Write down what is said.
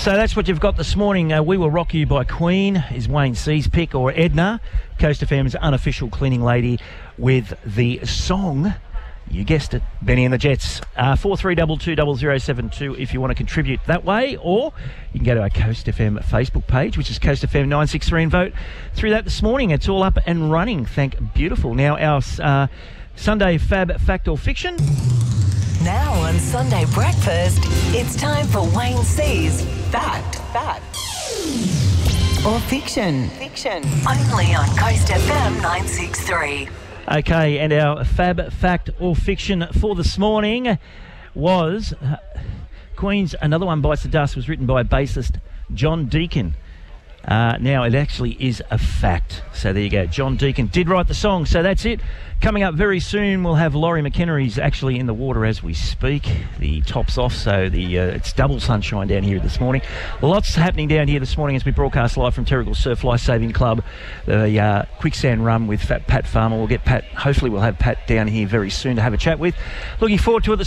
So that's what you've got this morning. We Will Rock You by Queen is Wayne C's pick, or Edna, Coast FM's unofficial cleaning lady, with the song, you guessed it, Benny and the Jets. 43220072 if you want to contribute that way, or you can go to our Coast FM Facebook page, which is Coast FM 963, and vote through that this morning. It's all up and running. Thank beautiful. Now our Sunday Fab Fact or Fiction. Now on Sunday Breakfast, it's time for Wayne C's Fact or Fiction. Only on Coast FM 963. Okay, and our Fab Fact or Fiction for this morning was Queen's Another One Bites the Dust was written by bassist John Deacon. Now, it actually is a fact. So there you go. John Deacon did write the song. So that's it. Coming up very soon, we'll have Laurie McKenna. He's actually in the water as we speak. The top's off, so it's double sunshine down here this morning. Lots happening down here this morning as we broadcast live from Terrigal Surf Life Saving Club. The quicksand run with Pat Farmer. We'll get Pat. Hopefully we'll have Pat down here very soon to have a chat with. Looking forward to it.